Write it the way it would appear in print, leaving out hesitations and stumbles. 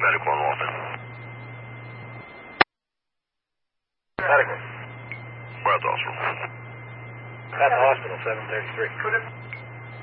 Medical on Walton. Medical. We're at the hospital. At the hospital, 733.